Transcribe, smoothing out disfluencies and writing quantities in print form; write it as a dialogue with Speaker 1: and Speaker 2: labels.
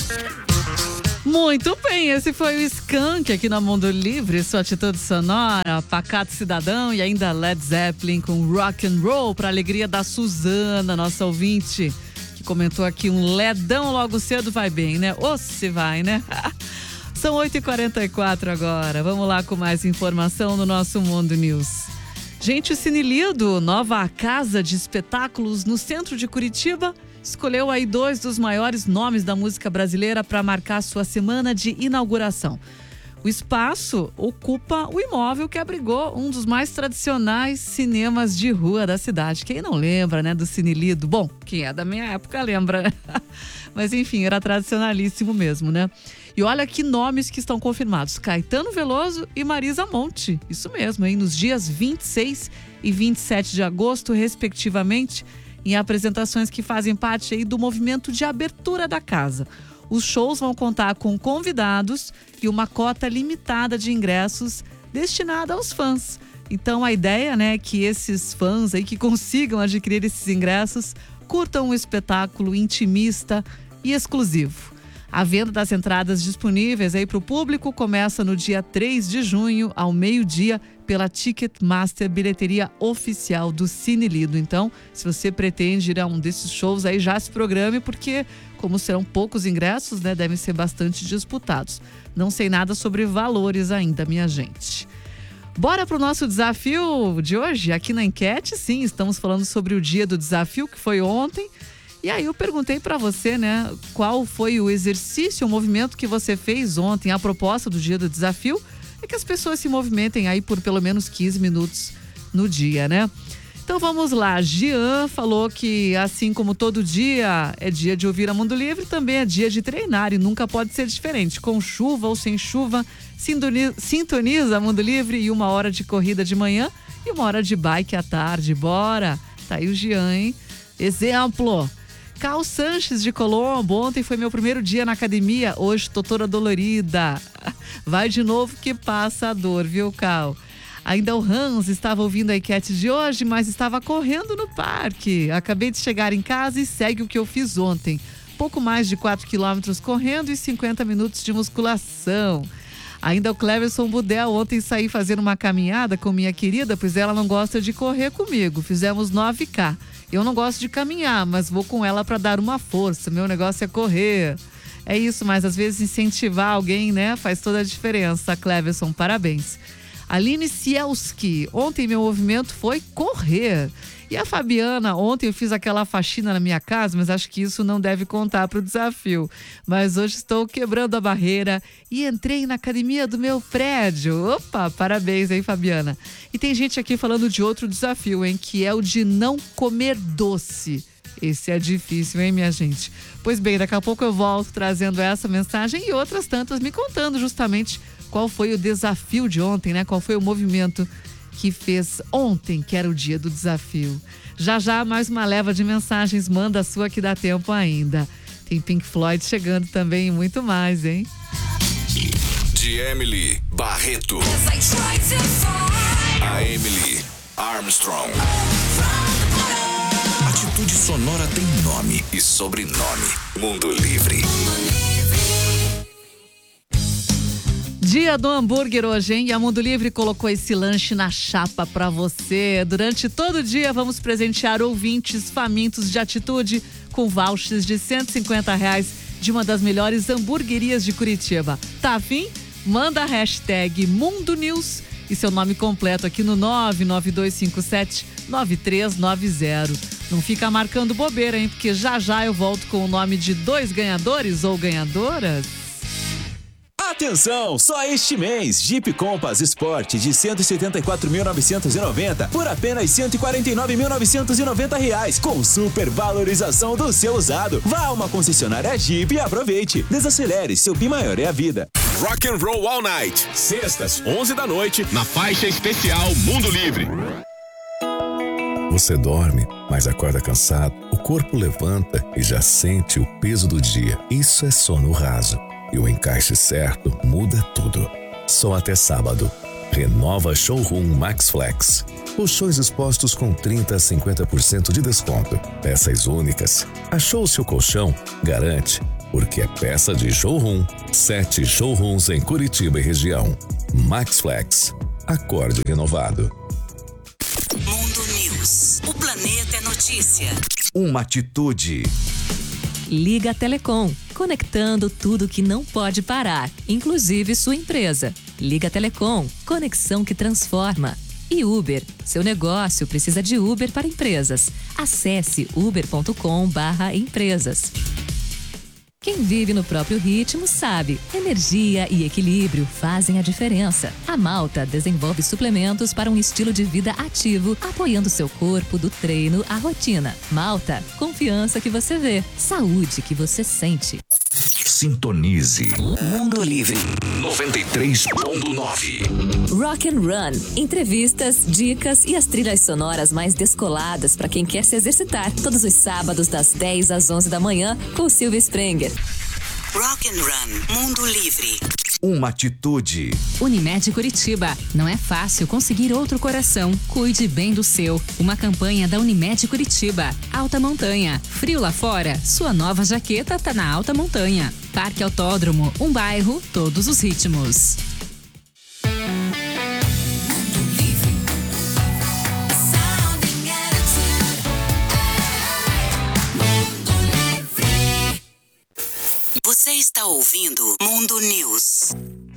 Speaker 1: Muito bem, esse foi o Skank aqui na Mundo Livre, sua atitude sonora, Pacato Cidadão e ainda Led Zeppelin com Rock and Roll, para alegria da Suzana, nossa ouvinte, que comentou aqui um ledão logo cedo vai bem, né? Ou se vai, né? São 8h44 agora, vamos lá com mais informação no nosso Mundo News. Gente, o Cine Lido, nova casa de espetáculos no centro de Curitiba, escolheu aí 2 dos maiores nomes da música brasileira para marcar sua semana de inauguração. O espaço ocupa o imóvel que abrigou um dos mais tradicionais cinemas de rua da cidade. Quem não lembra, né, do Cine Lido? Bom, quem é da minha época lembra, né? Mas enfim, era tradicionalíssimo mesmo, né? E olha que nomes que estão confirmados: Caetano Veloso e Marisa Monte. Isso mesmo, hein? Nos dias 26 e 27 de agosto, respectivamente, em apresentações que fazem parte aí do movimento de abertura da casa. Os shows vão contar com convidados e uma cota limitada de ingressos destinada aos fãs. Então a ideia, né, é que esses fãs aí que consigam adquirir esses ingressos curtam um espetáculo intimista e exclusivo. A venda das entradas disponíveis aí para o público começa no dia 3 de junho, ao meio-dia, pela Ticketmaster, bilheteria oficial do Cine Lido. Então, se você pretende ir a um desses shows aí, já se programe, porque como serão poucos ingressos, né, devem ser bastante disputados. Não sei nada sobre valores ainda, minha gente. Bora para o nosso desafio de hoje? Aqui na enquete, sim, estamos falando sobre o dia do desafio, que foi ontem. E aí eu perguntei para você, né, qual foi o exercício, o movimento que você fez ontem. A proposta do dia do desafio é que as pessoas se movimentem aí por pelo menos 15 minutos no dia, né? Então vamos lá, Jean falou que assim como todo dia é dia de ouvir a Mundo Livre, também é dia de treinar e nunca pode ser diferente. Com chuva ou sem chuva, sintoniza a Mundo Livre e 1 hora de corrida de manhã e 1 hora de bike à tarde. Bora! Tá aí o Jean, hein? Exemplo! Cal Sanches de Colombo, ontem foi meu primeiro dia na academia, hoje tô toda dolorida. Vai de novo que passa a dor, viu, Cal? Ainda o Hans estava ouvindo a enquete de hoje, mas estava correndo no parque. Acabei de chegar em casa e segue o que eu fiz ontem. Pouco mais de 4 quilômetros correndo e 50 minutos de musculação. Ainda o Cleverson Budel, ontem saí fazendo uma caminhada com minha querida, pois ela não gosta de correr comigo. Fizemos 9K. Eu não gosto de caminhar, mas vou com ela para dar uma força. Meu negócio é correr. É isso, mas às vezes incentivar alguém, né, faz toda a diferença. Cleverson, parabéns. Aline Cielski, ontem meu movimento foi correr. E a Fabiana, ontem eu fiz aquela faxina na minha casa, mas acho que isso não deve contar para o desafio. Mas hoje estou quebrando a barreira e entrei na academia do meu prédio. Opa, parabéns, hein, Fabiana? E tem gente aqui falando de outro desafio, hein, que é o de não comer doce. Esse é difícil, hein, minha gente? Pois bem, daqui a pouco eu volto trazendo essa mensagem e outras tantas, me contando justamente qual foi o desafio de ontem, né? Qual foi o movimento que fez ontem, que era o dia do desafio. Já já, mais uma leva de mensagens, manda a sua que dá tempo ainda. Tem Pink Floyd chegando também e muito mais, hein?
Speaker 2: De Emily Barreto. A Emily Armstrong. Atitude sonora tem nome e sobrenome. Mundo Livre.
Speaker 1: Dia do hambúrguer hoje, hein? E a Mundo Livre colocou esse lanche na chapa pra você. Durante todo o dia vamos presentear ouvintes famintos de atitude com vouchers de R$150 de uma das melhores hamburguerias de Curitiba. Tá afim? Manda a hashtag Mundo News e seu nome completo aqui no 99257-9390. Não fica marcando bobeira, hein? Porque já já eu volto com o nome de 2 ganhadores ou ganhadoras.
Speaker 3: Atenção, só este mês, Jeep Compass Sport de R$174.990 por apenas R$149.990 com super valorização do seu usado. Vá a uma concessionária Jeep e aproveite. Desacelere, seu bem maior é a vida.
Speaker 2: Rock and Roll All Night, sextas, 11 da noite, na faixa especial Mundo Livre.
Speaker 4: Você dorme, mas acorda cansado, o corpo levanta e já sente o peso do dia. Isso é sono raso. E o encaixe certo muda tudo. Só até sábado. Renova Showroom Max Flex. Colchões expostos com 30% a 50% de desconto. Peças únicas. Achou o seu colchão? Garante. porque é peça de showroom. 7 showrooms em Curitiba e região. Maxflex. Acorde renovado.
Speaker 5: Mundo News. O planeta é notícia.
Speaker 6: Uma atitude.
Speaker 7: Liga Telecom, conectando tudo que não pode parar, inclusive sua empresa. Liga Telecom, conexão que transforma. E Uber, seu negócio precisa de Uber para empresas. Acesse uber.com/empresas. Quem vive no próprio ritmo sabe, energia e equilíbrio fazem a diferença. A Malta desenvolve suplementos para um estilo de vida ativo, apoiando seu corpo do treino à rotina. Malta, confiança que você vê, saúde que você sente.
Speaker 6: Sintonize.
Speaker 5: Mundo Livre.
Speaker 6: 93.9.
Speaker 7: Rock and Run, entrevistas, dicas e as trilhas sonoras mais descoladas para quem quer se exercitar. Todos os sábados das 10 às 11 da manhã com Silvia Sprenger.
Speaker 5: Rock and Run. Mundo Livre.
Speaker 6: Uma atitude.
Speaker 8: Unimed Curitiba. Não é fácil conseguir outro coração. Cuide bem do seu. Uma campanha da Unimed Curitiba. Alta Montanha. Frio lá fora? Sua nova jaqueta tá na Alta Montanha. Parque Autódromo. Um bairro, todos os ritmos.
Speaker 5: Você está ouvindo Mundo News.